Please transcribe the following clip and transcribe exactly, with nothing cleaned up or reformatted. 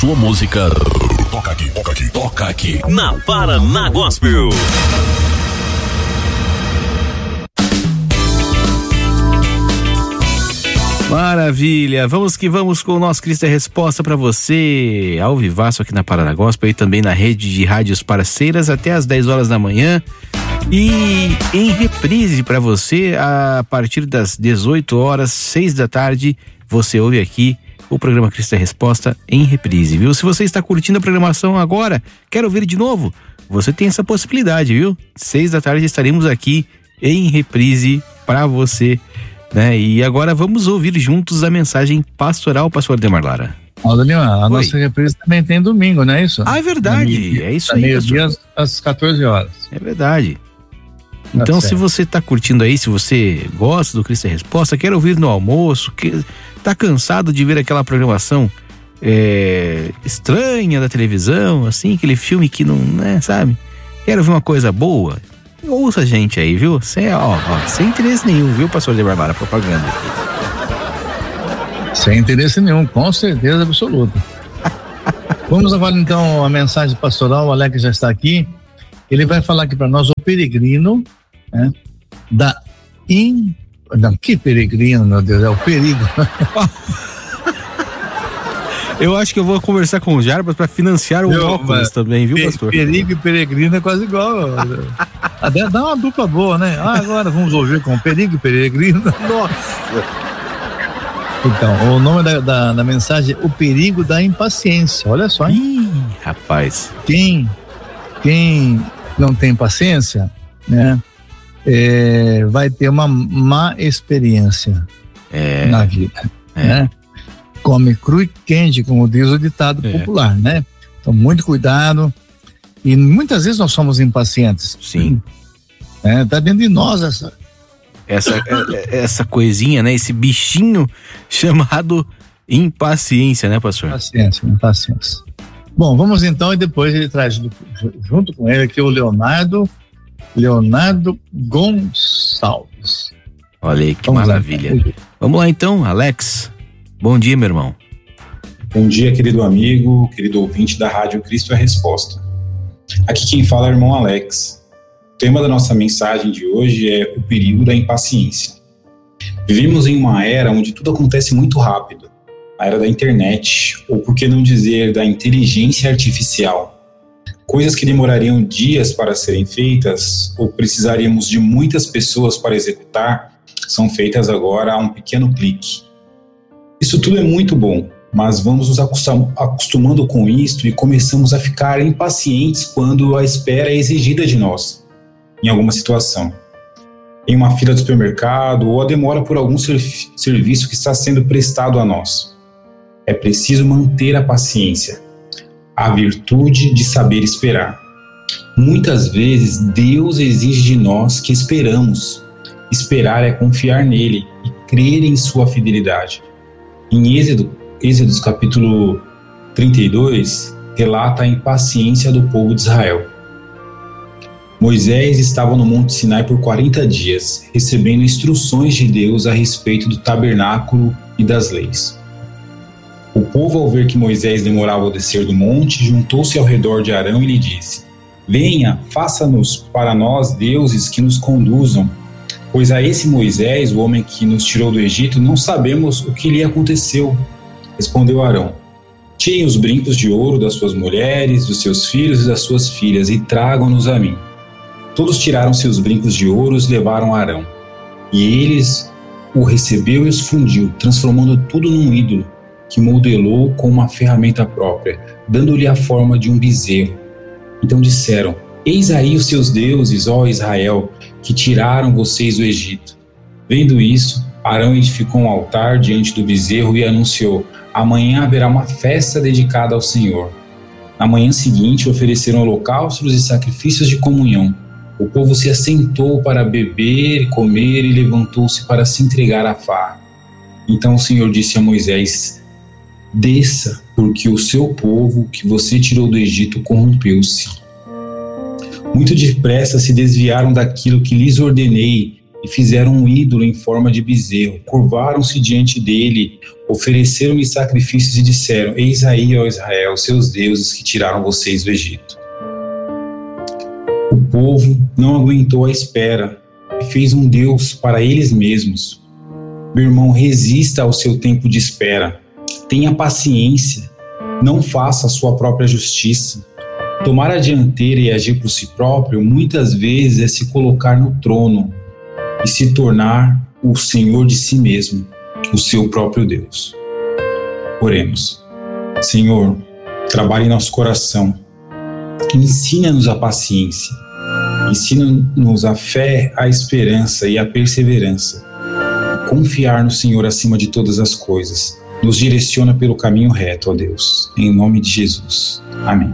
sua música. Toca aqui, toca aqui, toca aqui. Na Paraná Gospel. Maravilha, vamos que vamos com o nosso Cristo é Resposta para você, ao vivaço aqui na Paraná Gospel e também na rede de rádios parceiras até às dez horas da manhã e em reprise para você a partir das dezoito horas, seis da tarde, você ouve aqui o programa Cristo é Resposta em reprise, viu? Se você está curtindo a programação agora, quer ouvir de novo, você tem essa possibilidade, viu? Seis da tarde estaremos aqui em reprise para você. Né? E agora vamos ouvir juntos a mensagem pastoral, pastor Ademar Lara. Ó, Daniel, a Oi. Nossa reprise também tem domingo, não é isso? Ah, é verdade, meio, é isso aí. Meio-dia às quatorze horas. É verdade. Então, tá se você está curtindo aí, se você gosta do Cristo é Resposta, quer ouvir no almoço, que tá cansado de ver aquela programação é, estranha da televisão, assim, aquele filme que não, né, sabe? Quer ouvir uma coisa boa? Ouça a gente aí, viu? Sem, ó, ó, sem interesse nenhum, viu, pastor de Barbara, propaganda. Sem interesse nenhum, com certeza absoluta. Vamos agora então a mensagem pastoral. O Alex já está aqui. Ele vai falar aqui para nós o peregrino, né, da in... Não, que peregrino, meu Deus, é o perigo. Eu acho que eu vou conversar com o Jarbas para financiar o meu, óculos também, viu, pastor? Perigo e peregrino é quase igual. Até dá uma dupla boa, né? Ah, agora vamos ouvir com perigo e peregrino. Nossa! Então, o nome da, da, da mensagem é o perigo da impaciência. Olha só, hein? Ih, rapaz. Quem, quem não tem paciência, né? É, vai ter uma má experiência é, na vida, é. né? Come cru e quente, como diz o ditado é. popular, né? Então, muito cuidado. E muitas vezes nós somos impacientes. Sim. É, tá dentro de nós essa... Essa, essa coisinha, né? Esse bichinho chamado impaciência, né, pastor? Impaciência, impaciência. Bom, vamos então, e depois ele traz junto com ele aqui o Leonardo, Leonardo Gonçalves. Olha aí, que vamos maravilha. Lá. Vamos lá então, Alex. Bom dia, meu irmão. Bom dia, querido amigo, querido ouvinte da Rádio Cristo é Resposta. Aqui quem fala é o irmão Alex. O tema da nossa mensagem de hoje é o perigo da impaciência. Vivemos em uma era onde tudo acontece muito rápido. A era da internet, ou por que não dizer da inteligência artificial. Coisas que demorariam dias para serem feitas, ou precisaríamos de muitas pessoas para executar, são feitas agora a um pequeno clique. Isso tudo é muito bom, mas vamos nos acostumando com isto e começamos a ficar impacientes quando a espera é exigida de nós, em alguma situação. Em uma fila do supermercado ou a demora por algum serv- serviço que está sendo prestado a nós. É preciso manter a paciência, a virtude de saber esperar. Muitas vezes Deus exige de nós que esperamos. Esperar é confiar nele e crer em sua fidelidade. Em Êxodo, Êxodos capítulo trinta e dois, relata a impaciência do povo de Israel. Moisés estava no Monte Sinai por quarenta dias, recebendo instruções de Deus a respeito do tabernáculo e das leis. O povo, ao ver que Moisés demorava a descer do monte, juntou-se ao redor de Arão e lhe disse: Venha, faça-nos para nós deuses que nos conduzam, pois a esse Moisés, o homem que nos tirou do Egito, não sabemos o que lhe aconteceu. Respondeu Arão: Tirem os brincos de ouro das suas mulheres, dos seus filhos e das suas filhas e tragam-nos a mim. Todos tiraram seus brincos de ouro e levaram a Arão. E eles o recebeu e os fundiu, transformando tudo num ídolo, que modelou com uma ferramenta própria, dando-lhe a forma de um bezerro. Então disseram: Eis aí os seus deuses, ó Israel, que tiraram vocês do Egito. Vendo isso, Arão edificou um altar diante do bezerro e anunciou: Amanhã haverá uma festa dedicada ao Senhor. Na manhã seguinte ofereceram holocaustos e sacrifícios de comunhão. O povo se assentou para beber e comer e levantou-se para se entregar à farra. Então o Senhor disse a Moisés: Desça, porque o seu povo que você tirou do Egito corrompeu-se. Muito depressa se desviaram daquilo que lhes ordenei e fizeram um ídolo em forma de bezerro, curvaram-se diante dele, ofereceram-lhe sacrifícios e disseram: eis aí, ó Israel, seus deuses que tiraram vocês do Egito. O povo não aguentou a espera e fez um Deus para eles mesmos. Meu irmão, resista ao seu tempo de espera. Tenha paciência. Não faça a sua própria justiça. Tomar a dianteira e agir por si próprio muitas vezes é se colocar no trono e se tornar o Senhor de si mesmo, o seu próprio Deus. Oremos. Senhor, trabalhe em nosso coração. Ensina-nos a paciência. Ensina-nos a fé, a esperança e a perseverança. Confiar no Senhor acima de todas as coisas. Nos direciona pelo caminho reto, ó Deus. Em nome de Jesus. Amém.